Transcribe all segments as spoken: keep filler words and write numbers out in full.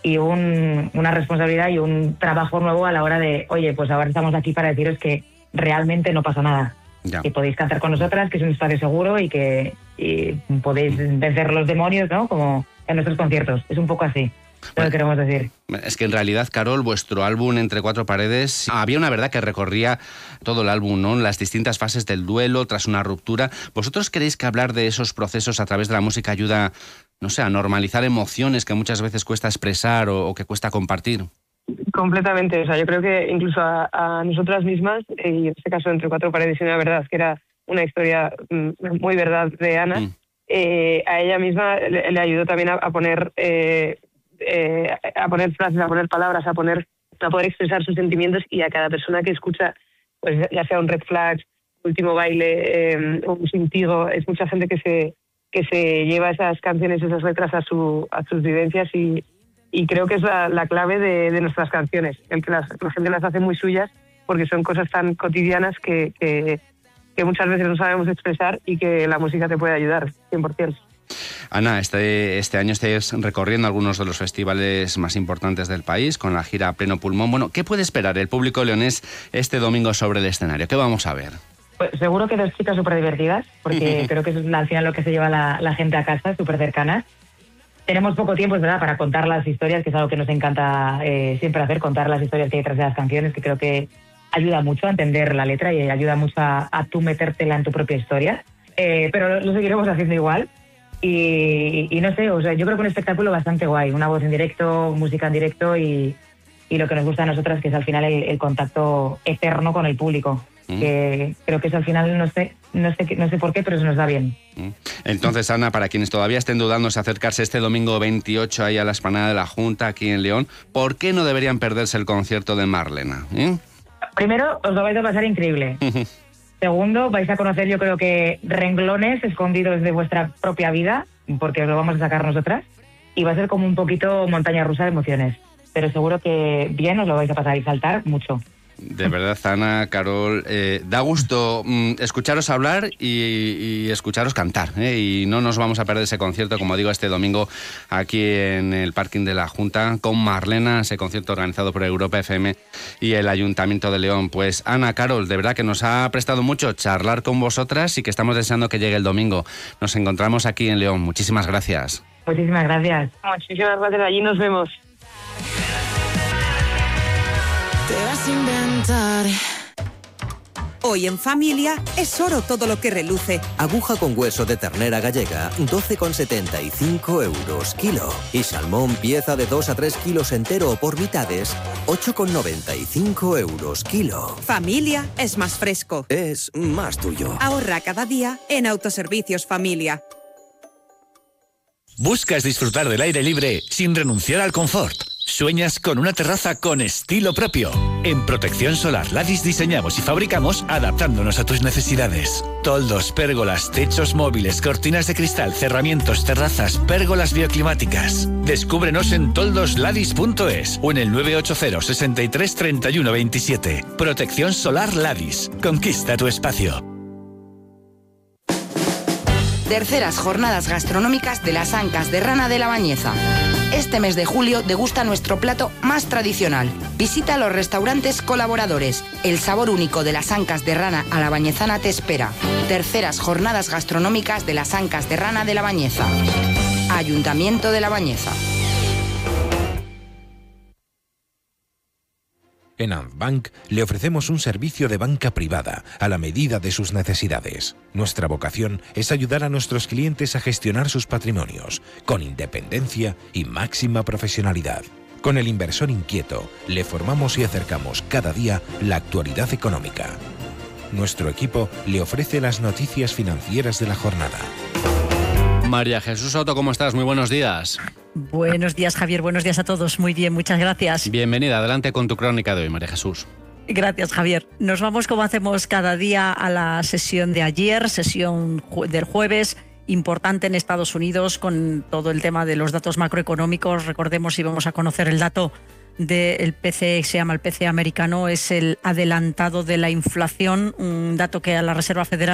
y un, una responsabilidad y un trabajo nuevo a la hora de, oye, pues ahora estamos aquí para deciros que realmente no pasa nada. Ya. Que podéis cantar con nosotras, que es un espacio seguro y que y podéis vencer los demonios, ¿no? Como en nuestros conciertos. Es un poco así. Lo que queremos decir. Es que en realidad, Carol, vuestro álbum Entre Cuatro Paredes, había una verdad que recorría todo el álbum, ¿no? Las distintas fases del duelo tras una ruptura. ¿Vosotros creéis que hablar de esos procesos a través de la música ayuda, no sé, a normalizar emociones que muchas veces cuesta expresar o, o que cuesta compartir? Completamente. O sea, yo creo que incluso a, a nosotras mismas, y en este caso Entre Cuatro Paredes y una verdad, que era una historia muy verdad de Ana, mm. eh, a ella misma le, le ayudó también a, a poner... Eh, Eh, a poner frases, a poner palabras, a poner a poder expresar sus sentimientos, y a cada persona que escucha, pues ya sea un Red Flag, Último Baile, eh, un Sin Tigo, es mucha gente que se que se lleva esas canciones, esas letras a su a sus vivencias, y, y creo que es la, la clave de, de nuestras canciones, el que las, la gente las hace muy suyas porque son cosas tan cotidianas que, que, que muchas veces no sabemos expresar y que la música te puede ayudar cien por ciento. Ana, este, este año estáis recorriendo algunos de los festivales más importantes del país con la gira Pleno Pulmón. Bueno, ¿qué puede esperar el público leonés este domingo sobre el escenario? ¿Qué vamos a ver? Pues seguro que dos chicas súper divertidas, porque creo que eso es al final lo que se lleva la, la gente a casa, súper cercanas. Tenemos poco tiempo, es verdad, para contar las historias, que es algo que nos encanta eh, siempre hacer, contar las historias que hay detrás de las canciones, que creo que ayuda mucho a entender la letra y ayuda mucho a, a tú metértela en tu propia historia. Eh, pero lo, lo seguiremos haciendo igual. Y, y no sé, o sea, yo creo que un espectáculo bastante guay, una voz en directo, música en directo y, y lo que nos gusta a nosotras, que es al final el, el contacto eterno con el público. Mm. Que creo que eso al final, no sé, no sé, no sé por qué, pero se nos da bien. Mm. Entonces, Ana, para quienes todavía estén dudando de acercarse este domingo veintiocho ahí a la Explanada de la Junta, aquí en León, ¿por qué no deberían perderse el concierto de Marlena? ¿Eh? Primero, os lo vais a pasar increíble. Segundo, vais a conocer, yo creo que renglones escondidos de vuestra propia vida, porque os lo vamos a sacar nosotras, y va a ser como un poquito montaña rusa de emociones. Pero seguro que bien os lo vais a pasar y saltar mucho. De verdad, Ana, Carol, eh, da gusto mm, escucharos hablar y, y escucharos cantar, ¿eh? Y no nos vamos a perder ese concierto, como digo, este domingo aquí en el parking de la Junta con Marlena, ese concierto organizado por Europa F M y el Ayuntamiento de León. Pues Ana, Carol, de verdad que nos ha prestado mucho charlar con vosotras y que estamos deseando que llegue el domingo. Nos encontramos aquí en León. Muchísimas gracias. Muchísimas gracias. Muchísimas gracias. Allí nos vemos. Te vas a inventar. Hoy en familia es oro todo lo que reluce. Aguja con hueso de ternera gallega, doce con setenta y cinco euros kilo. Y salmón pieza de dos a tres kilos entero o por mitades, ocho con noventa y cinco euros kilo. Familia es más fresco. Es más tuyo. Ahorra cada día en Autoservicios Familia. ¿Buscas disfrutar del aire libre sin renunciar al confort? ¿Sueñas con una terraza con estilo propio? En Protección Solar Ladis diseñamos y fabricamos adaptándonos a tus necesidades. Toldos, pérgolas, techos móviles, cortinas de cristal, cerramientos, terrazas, pérgolas bioclimáticas. Descúbrenos en toldos ladis punto es o en el nueve ocho cero, sesenta y tres, treinta y uno veintisiete. Protección Solar Ladis. Conquista tu espacio. Terceras jornadas gastronómicas de las Ancas de Rana de la Bañeza. Este mes de julio degusta nuestro plato más tradicional. Visita los restaurantes colaboradores. El sabor único de las Ancas de Rana a la Bañezana te espera. Terceras jornadas gastronómicas de las Ancas de Rana de la Bañeza. Ayuntamiento de la Bañeza. En Antbank le ofrecemos un servicio de banca privada a la medida de sus necesidades. Nuestra vocación es ayudar a nuestros clientes a gestionar sus patrimonios con independencia y máxima profesionalidad. Con el inversor inquieto le formamos y acercamos cada día la actualidad económica. Nuestro equipo le ofrece las noticias financieras de la jornada. María Jesús Soto, ¿cómo estás? Muy buenos días. Buenos días, Javier. Buenos días a todos. Muy bien, muchas gracias. Bienvenida. Adelante con tu crónica de hoy, María Jesús. Gracias, Javier. Nos vamos, como hacemos cada día, a la sesión de ayer, sesión del jueves, importante en Estados Unidos con todo el tema de los datos macroeconómicos. Recordemos, y vamos a conocer el dato del P C E, se llama el P C E americano, es el adelantado de la inflación, un dato que a la Reserva Federal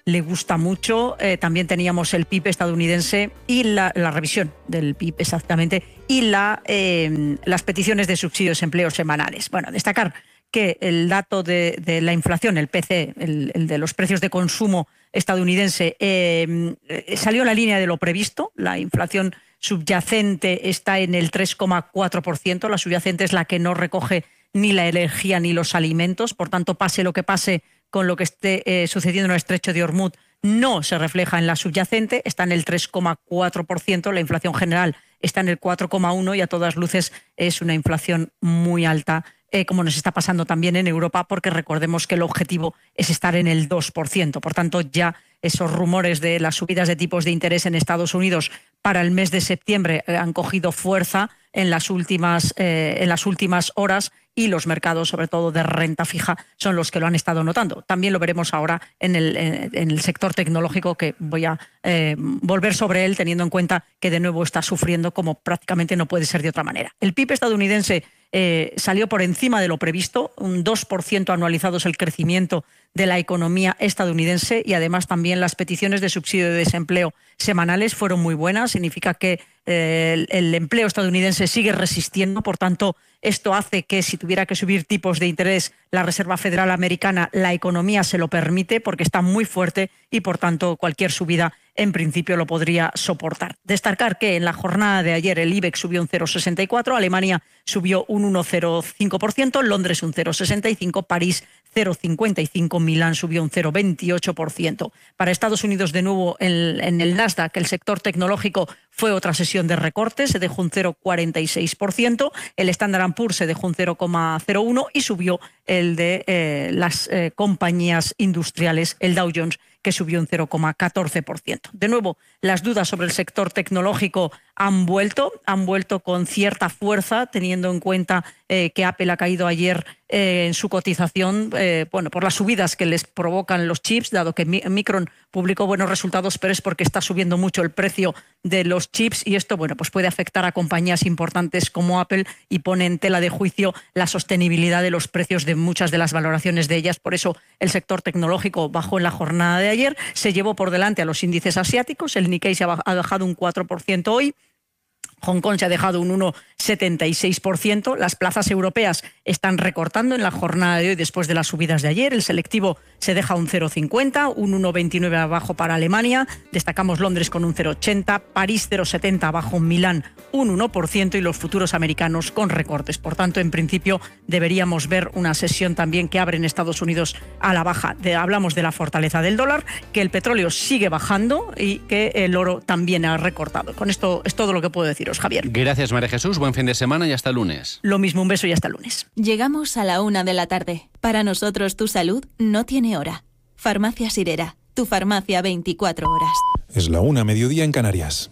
le gusta mucho. Eh, también teníamos el P I B estadounidense y la, la revisión del P I B exactamente y la, eh, las peticiones de subsidio de desempleo semanales. Bueno, destacar que el dato de, de la inflación, el P C, el, el de los precios de consumo estadounidense, eh, salió en la línea de lo previsto. La inflación subyacente está en el tres coma cuatro por ciento. La subyacente es la que no recoge ni la energía ni los alimentos. Por tanto, pase lo que pase con lo que esté eh, sucediendo en el estrecho de Hormuz, no se refleja en la subyacente, está en el tres coma cuatro por ciento. La inflación general está en el cuatro coma uno por ciento y a todas luces es una inflación muy alta, eh, como nos está pasando también en Europa, porque recordemos que el objetivo es estar en el dos por ciento. Por tanto, ya esos rumores de las subidas de tipos de interés en Estados Unidos para el mes de septiembre han cogido fuerza en las últimas, eh, en las últimas horas, y los mercados, sobre todo de renta fija, son los que lo han estado notando. También lo veremos ahora en el, en el sector tecnológico, que voy a eh, volver sobre él, teniendo en cuenta que de nuevo está sufriendo como prácticamente no puede ser de otra manera. El P I B estadounidense eh, salió por encima de lo previsto, un dos por ciento anualizado es el crecimiento de la economía estadounidense, y además también las peticiones de subsidio de desempleo semanales fueron muy buenas. Significa que eh, el, el empleo estadounidense sigue resistiendo. Por tanto, esto hace que si tuviera que subir tipos de interés la Reserva Federal Americana, la economía se lo permite porque está muy fuerte y por tanto cualquier subida en principio lo podría soportar. Destacar que en la jornada de ayer el IBEX subió un cero coma sesenta y cuatro, Alemania subió un uno coma cero cinco por ciento, Londres un cero coma sesenta y cinco, París cero coma cincuenta y cinco, Milán subió un cero coma veintiocho por ciento. Para Estados Unidos, de nuevo, en, en el Nasdaq, el sector tecnológico fue otra sesión de recortes, se dejó un cero coma cuarenta y seis por ciento, el Standard and Poor's se dejó un cero coma cero uno por ciento y subió el de eh, las eh, compañías industriales, el Dow Jones, que subió un cero coma catorce por ciento. De nuevo, las dudas sobre el sector tecnológico han vuelto, han vuelto con cierta fuerza, teniendo en cuenta eh, que Apple ha caído ayer eh, en su cotización, eh, bueno, por las subidas que les provocan los chips, dado que Micron publicó buenos resultados, pero es porque está subiendo mucho el precio de los chips, y esto, bueno, pues puede afectar a compañías importantes como Apple y pone en tela de juicio la sostenibilidad de los precios de muchas de las valoraciones de ellas. Por eso el sector tecnológico bajó en la jornada de ayer, se llevó por delante a los índices asiáticos. El Nikkei se ha bajado un cuatro por ciento hoy, Hong Kong se ha dejado un uno coma setenta y seis por ciento. Las plazas europeas están recortando en la jornada de hoy después de las subidas de ayer. El selectivo se deja un cero coma cincuenta, un uno coma veintinueve abajo para Alemania. Destacamos Londres con un cero coma ochenta, París cero coma setenta abajo, Milán un uno por ciento y los futuros americanos con recortes. Por tanto, en principio deberíamos ver una sesión también que abre en Estados Unidos a la baja. De, hablamos de la fortaleza del dólar, que el petróleo sigue bajando y que el oro también ha recortado. Con esto es todo lo que puedo deciros, Javier. Gracias, María Jesús. Buen fin de semana y hasta el lunes. Lo mismo, un beso y hasta el lunes. Llegamos a la una de la tarde. Para nosotros tu salud no tiene hora. Farmacia Sirera, tu farmacia veinticuatro horas. Es la una, mediodía en Canarias.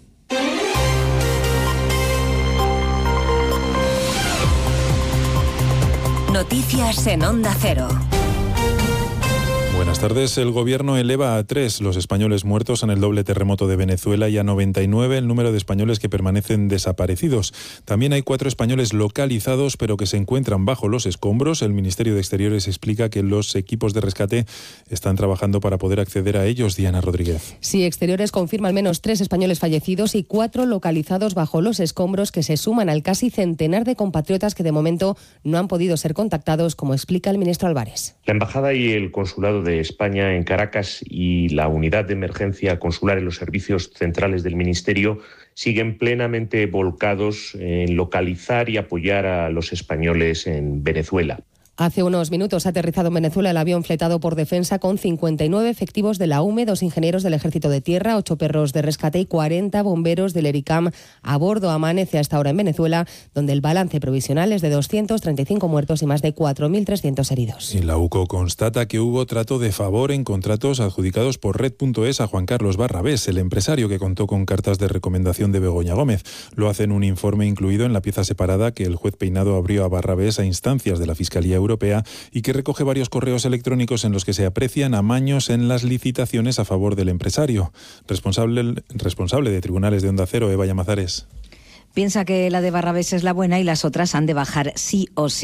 Noticias en Onda Cero. Buenas tardes. El gobierno eleva a tres los españoles muertos en el doble terremoto de Venezuela y a noventa y nueve el número de españoles que permanecen desaparecidos. También hay cuatro españoles localizados, pero que se encuentran bajo los escombros. El Ministerio de Exteriores explica que los equipos de rescate están trabajando para poder acceder a ellos. Diana Rodríguez. Sí, Exteriores confirma al menos tres españoles fallecidos y cuatro localizados bajo los escombros, que se suman al casi centenar de compatriotas que de momento no han podido ser contactados, como explica el ministro Álvarez. La embajada y el consulado de España en Caracas y la unidad de emergencia consular en los servicios centrales del Ministerio siguen plenamente volcados en localizar y apoyar a los españoles en Venezuela. Hace unos minutos ha aterrizado en Venezuela el avión fletado por Defensa con cincuenta y nueve efectivos de la U M E, dos ingenieros del Ejército de Tierra, ocho perros de rescate y cuarenta bomberos del ERICAM a bordo. Amanece hasta ahora en Venezuela, donde el balance provisional es de doscientos treinta y cinco muertos y más de cuatro mil trescientos heridos. Y la U C O constata que hubo trato de favor en contratos adjudicados por Red punto es a Juan Carlos Barrabés, el empresario que contó con cartas de recomendación de Begoña Gómez. Lo hace en un informe incluido en la pieza separada que el juez Peinado abrió a Barrabés a instancias de la Fiscalía Europea y que recoge varios correos electrónicos en los que se aprecian amaños en las licitaciones a favor del empresario. Responsable, responsable de Tribunales de Onda Cero, Eva Llamazares. Piensa que la de Barrabés es la buena y las otras han de bajar sí o sí.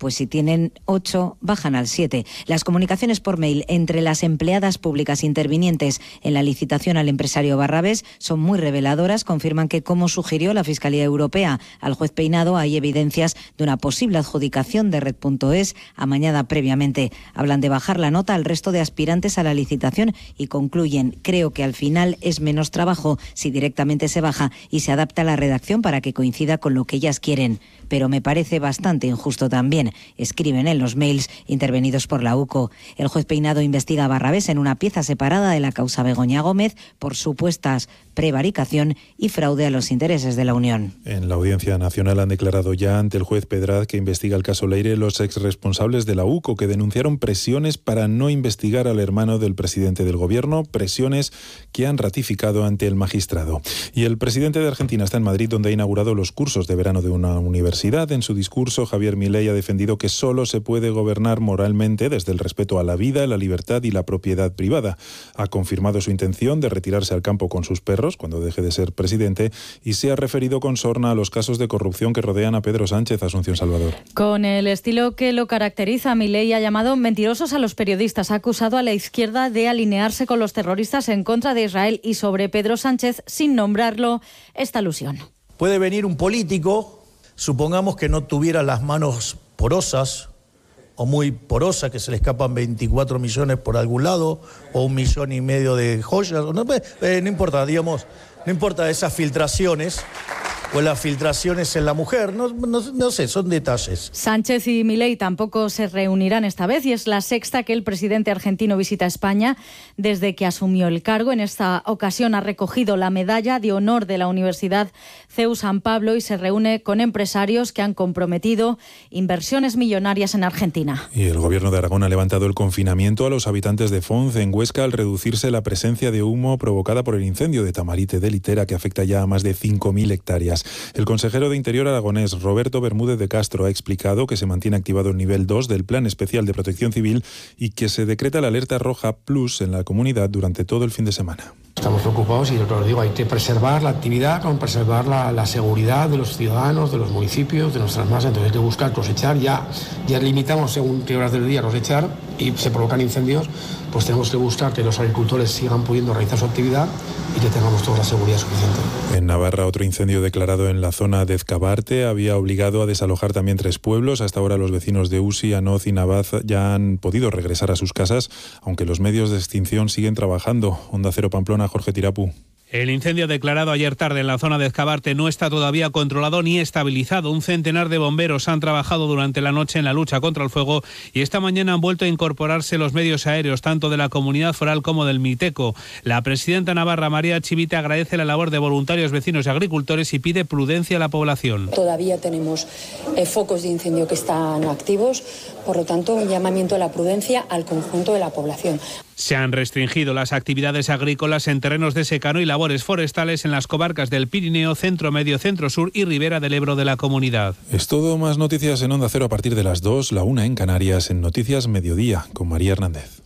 pues si tienen ocho, bajan al siete. Las comunicaciones por mail entre las empleadas públicas intervinientes en la licitación al empresario Barrabés son muy reveladoras. Confirman que, como sugirió la Fiscalía Europea al juez Peinado, hay evidencias de una posible adjudicación de Red punto es amañada previamente. Hablan de bajar la nota al resto de aspirantes a la licitación y concluyen: creo que al final es menos trabajo si directamente se baja y se adapta la redacción para que coincida con lo que ellas quieren. Pero me parece bastante injusto también, escriben en los mails intervenidos por la UCO. El juez Peinado investiga a Barrabés en una pieza separada de la causa Begoña Gómez por supuestas prevaricación y fraude a los intereses de la Unión. En la Audiencia Nacional han declarado ya ante el juez Pedraz, que investiga el caso Leire, los exresponsables de la UCO, que denunciaron presiones para no investigar al hermano del presidente del Gobierno, presiones que han ratificado ante el magistrado. Y el presidente de Argentina está en Madrid, donde ha inaugurado los cursos de verano de una universidad. En su discurso, Javier Milei ha defendido que solo se puede gobernar moralmente desde el respeto a la vida, la libertad y la propiedad privada. Ha confirmado su intención de retirarse al campo con sus perros cuando deje de ser presidente, y se ha referido con sorna a los casos de corrupción que rodean a Pedro Sánchez. Asunción Salvador. Con el estilo que lo caracteriza, Milei ha llamado mentirosos a los periodistas, ha acusado a la izquierda de alinearse con los terroristas en contra de Israel, y sobre Pedro Sánchez, sin nombrarlo, esta alusión. Puede venir un político, supongamos que no tuviera las manos porosas o muy porosa, que se le escapan veinticuatro millones por algún lado, o un millón y medio de joyas, no, eh, no importa, digamos, no importa esas filtraciones, o las filtraciones en la mujer, no, no, no sé, son detalles. Sánchez y Milei tampoco se reunirán esta vez, y es la sexta que el presidente argentino visita España desde que asumió el cargo. En esta ocasión ha recogido la medalla de honor de la Universidad C E U San Pablo y se reúne con empresarios que han comprometido inversiones millonarias en Argentina. Y el Gobierno de Aragón ha levantado el confinamiento a los habitantes de Fonz, en Huesca, al reducirse la presencia de humo provocada por el incendio de Tamarite de Litera, que afecta ya a más de cinco mil hectáreas. El consejero de Interior aragonés, Roberto Bermúdez de Castro, ha explicado que se mantiene activado el nivel dos del Plan Especial de Protección Civil y que se decreta la alerta roja plus en la comunidad durante todo el fin de semana. Estamos preocupados y, os digo, hay que preservar la actividad, con preservar la, la seguridad de los ciudadanos, de los municipios, de nuestras masas. Entonces hay que buscar cosechar. Ya, ya limitamos según qué horas del día cosechar y se provocan incendios, pues tenemos que buscar que los agricultores sigan pudiendo realizar su actividad y que tengamos toda la seguridad suficiente. En Navarra, otro incendio declarado en la zona de Ezcabarte había obligado a desalojar también tres pueblos. Hasta ahora los vecinos de Usi, Anoz y Navaz ya han podido regresar a sus casas, aunque los medios de extinción siguen trabajando. Onda Cero Pamplona, Jorge Tirapu. El incendio declarado ayer tarde en la zona de Ezcabarte no está todavía controlado ni estabilizado. Un centenar de bomberos han trabajado durante la noche en la lucha contra el fuego y esta mañana han vuelto a incorporarse los medios aéreos, tanto de la Comunidad Foral como del MITECO. La presidenta navarra, María Chivite, agradece la labor de voluntarios, vecinos y agricultores y pide prudencia a la población. Todavía tenemos eh, focos de incendio que están activos, por lo tanto, un llamamiento a la prudencia al conjunto de la población. Se han restringido las actividades agrícolas en terrenos de secano y labores forestales en las comarcas del Pirineo, Centro Medio, Centro Sur y Ribera del Ebro de la comunidad. Es todo. Más noticias en Onda Cero a partir de las dos, la una en Canarias, en Noticias Mediodía, con María Hernández.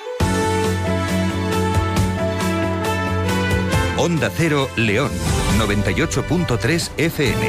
Onda Cero León, noventa y ocho punto tres F M.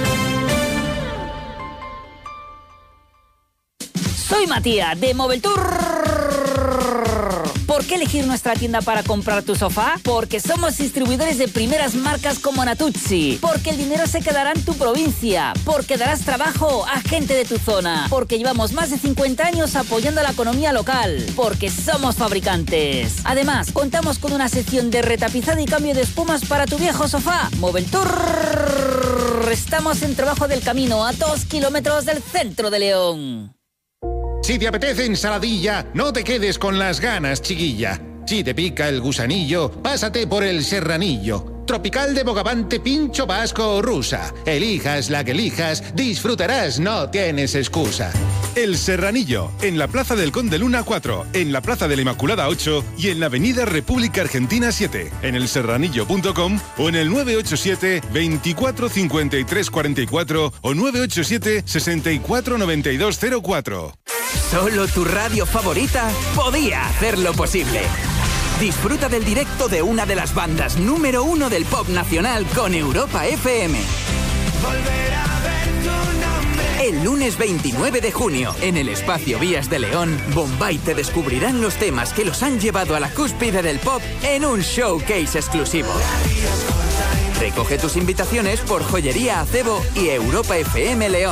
Soy Matías de Moveltour. ¿Por qué elegir nuestra tienda para comprar tu sofá? Porque somos distribuidores de primeras marcas como Natuzzi. Porque el dinero se quedará en tu provincia. Porque darás trabajo a gente de tu zona. Porque llevamos más de cincuenta años apoyando a la economía local. Porque somos fabricantes. Además, contamos con una sección de retapizado y cambio de espumas para tu viejo sofá. Moveltour. Estamos en Trabajo del Camino, a dos kilómetros del centro de León. Si te apetece ensaladilla, no te quedes con las ganas, chiquilla. Si te pica el gusanillo, pásate por el serranillo. Tropical de Bogavante, pincho vasco o rusa. Elijas la que elijas, disfrutarás, no tienes excusa. El Serranillo, en la Plaza del Conde Luna cuatro, en la Plaza de la Inmaculada ocho y en la Avenida República Argentina siete, en el serranillo punto com o en el nueve ocho siete, veinticuatro cincuenta y tres cuarenta y cuatro o nueve ocho siete, sesenta y cuatro noventa y dos cero cuatro. Solo tu radio favorita podía hacerlo posible. Disfruta del directo de una de las bandas número uno del pop nacional con Europa F M. El lunes veintinueve de junio, en el Espacio Vías de León, Bombay te descubrirán los temas que los han llevado a la cúspide del pop en un showcase exclusivo. Recoge tus invitaciones por Joyería Acebo y Europa F M León.